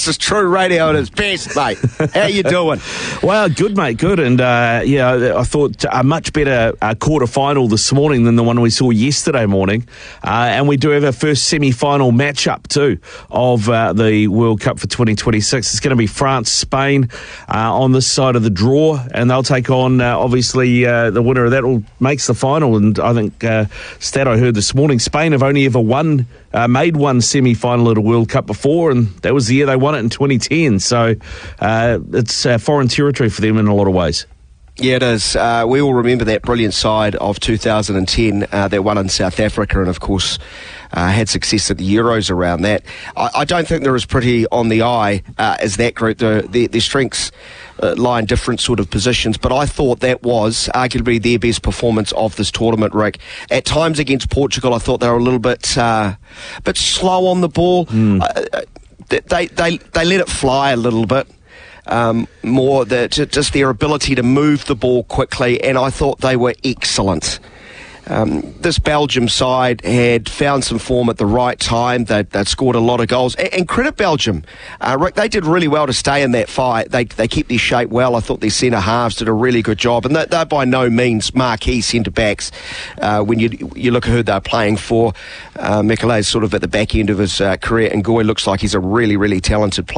is true radio at its best, mate. How you doing? Well, good, mate, good. And, I thought a much better quarter-final this morning than the one we saw yesterday morning. And we do have our first semi-final matchup, too, of the World Cup for 2026. It's going to be France-Spain on this side of the draw, and they'll take on, obviously, the winner of that makes the final. And I think, stat I heard this morning, Spain have only ever made one semi-final at a World Cup before, and that was the year they won it in 2010. So it's foreign territory for them in a lot of ways. Yeah, it is. We all remember that brilliant side of 2010 that won in South Africa, and of course had success at the Euros around that. I don't think they're as pretty on the eye as that group. Their strengths lie in different sort of positions, but I thought that was arguably their best performance of this tournament, Rick. At times against Portugal, I thought they were a little bit slow on the ball. They let it fly a little bit. Just their ability to move the ball quickly, and I thought they were excellent. This Belgium side had found some form at the right time. They'd scored a lot of goals. And credit Belgium. Rick, they did really well to stay in that fight. They kept their shape well. I thought their centre-halves did a really good job. And they're by no means marquee centre-backs when you look at who they're playing for. Mikelay's sort of at the back end of his career, and Goy looks like he's a really, really talented player.